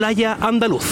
Playa Andaluz.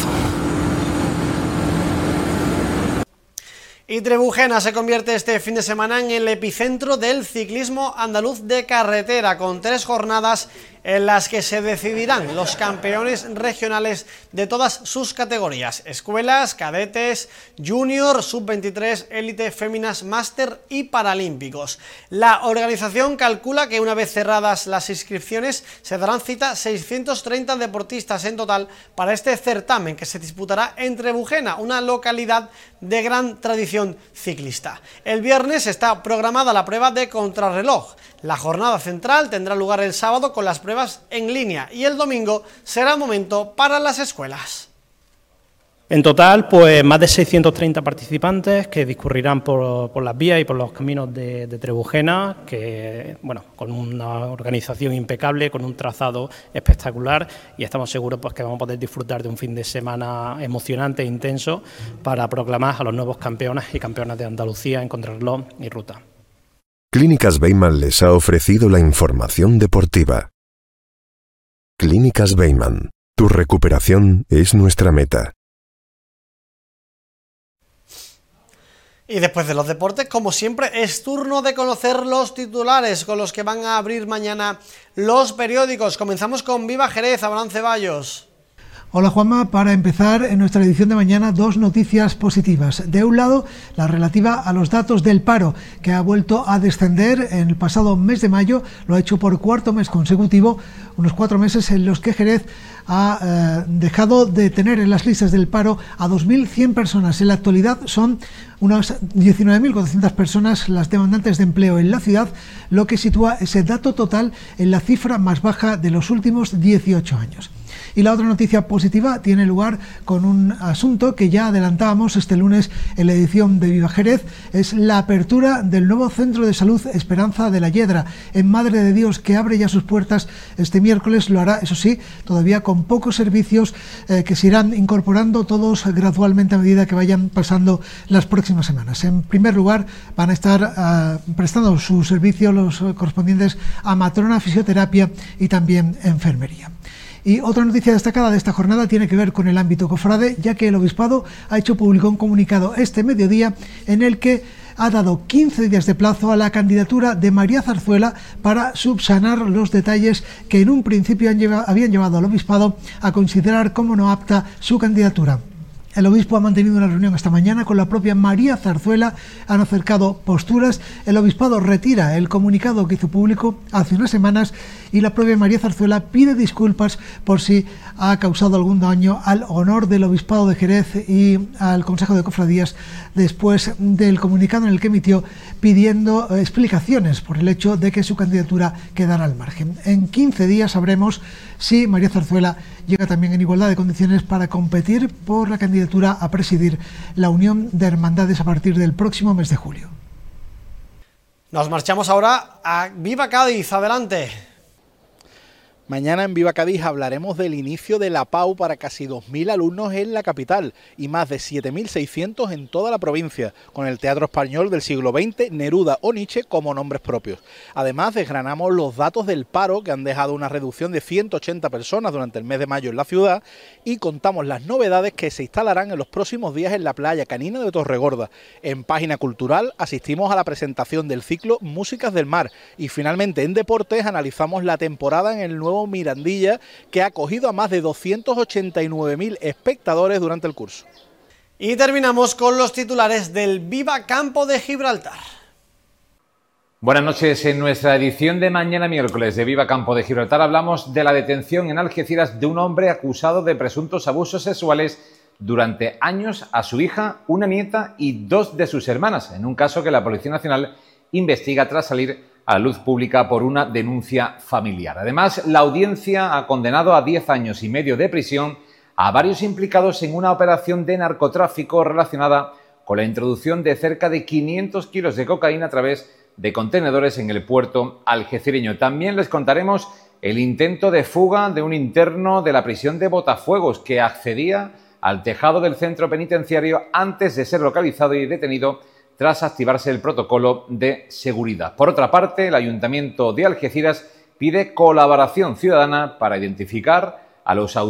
Y Trebujena se convierte este fin de semana en el epicentro del ciclismo andaluz de carretera, con 3 jornadas en las que se decidirán los campeones regionales de todas sus categorías: escuelas, cadetes, junior, sub-23, élite, féminas, máster y paralímpicos. La organización calcula que una vez cerradas las inscripciones se darán cita 630 deportistas en total para este certamen, que se disputará en Trebujena, una localidad de gran tradición ciclista. El viernes está programada la prueba de contrarreloj. La jornada central tendrá lugar el sábado con las pruebas en línea, y el domingo será el momento para las escuelas. En total, pues más de 630 participantes que discurrirán por las vías y por los caminos de Trebujena, que, bueno, con una organización impecable, con un trazado espectacular, y estamos seguros pues que vamos a poder disfrutar de un fin de semana emocionante e intenso para proclamar a los nuevos campeones y campeonas de Andalucía en contrarreloj y ruta. Clínicas Beiman les ha ofrecido la información deportiva. Clínicas Beiman, tu recuperación es nuestra meta. Y después de los deportes, como siempre, es turno de conocer los titulares con los que van a abrir mañana los periódicos. Comenzamos con Viva Jerez, Abraham Ceballos. Hola Juanma, para empezar en nuestra edición de mañana 2 noticias positivas. De un lado, la relativa a los datos del paro, que ha vuelto a descender en el pasado mes de mayo, lo ha hecho por 4º mes consecutivo, unos 4 meses en los que Jerez ha dejado de tener en las listas del paro a 2.100 personas. En la actualidad son unas 19.400 personas las demandantes de empleo en la ciudad, lo que sitúa ese dato total en la cifra más baja de los últimos 18 años. Y la otra noticia positiva tiene lugar con un asunto que ya adelantábamos este lunes en la edición de Viva Jerez. Es la apertura del nuevo Centro de Salud Esperanza de la Yedra en Madre de Dios, que abre ya sus puertas este miércoles. Lo hará, eso sí, todavía con pocos servicios que se irán incorporando todos gradualmente a medida que vayan pasando las próximas semanas. En primer lugar, van a estar prestando sus servicios los correspondientes a matrona, fisioterapia y también enfermería. Y otra noticia destacada de esta jornada tiene que ver con el ámbito cofrade, ya que el Obispado ha hecho público un comunicado este mediodía en el que ha dado 15 días de plazo a la candidatura de María Zarzuela para subsanar los detalles que en un principio habían llevado al Obispado a considerar como no apta su candidatura. El obispo ha mantenido una reunión esta mañana con la propia María Zarzuela, han acercado posturas, el obispado retira el comunicado que hizo público hace unas semanas y la propia María Zarzuela pide disculpas por si ha causado algún daño al honor del obispado de Jerez y al Consejo de Cofradías después del comunicado en el que emitió pidiendo explicaciones por el hecho de que su candidatura quedara al margen. En 15 días sabremos si María Zarzuela llega también en igualdad de condiciones para competir por la candidatura a presidir la Unión de Hermandades a partir del próximo mes de julio. Nos marchamos ahora a Viva Cádiz, adelante. Mañana en Viva Cádiz hablaremos del inicio de la PAU para casi 2.000 alumnos en la capital y más de 7.600 en toda la provincia, con el teatro español del siglo XX, Neruda o Nietzsche como nombres propios. Además, desgranamos los datos del paro, que han dejado una reducción de 180 personas durante el mes de mayo en la ciudad, y contamos las novedades que se instalarán en los próximos días en la playa canina de Torregorda. En Página Cultural asistimos a la presentación del ciclo Músicas del Mar y finalmente en Deportes analizamos la temporada en el nuevo Mirandilla, que ha acogido a más de 289.000 espectadores durante el curso. Y terminamos con los titulares del Viva Campo de Gibraltar. Buenas noches. En nuestra edición de mañana miércoles de Viva Campo de Gibraltar hablamos de la detención en Algeciras de un hombre acusado de presuntos abusos sexuales durante años a su hija, una nieta y 2 de sus hermanas, en un caso que la Policía Nacional investiga tras salir a la luz pública por una denuncia familiar. Además, la audiencia ha condenado a 10 años y medio de prisión a varios implicados en una operación de narcotráfico relacionada con la introducción de cerca de 500 kilos de cocaína a través de contenedores en el puerto algecireño. También les contaremos el intento de fuga de un interno de la prisión de Botafuegos que accedía al tejado del centro penitenciario antes de ser localizado y detenido tras activarse el protocolo de seguridad. Por otra parte, el Ayuntamiento de Algeciras pide colaboración ciudadana para identificar a los autores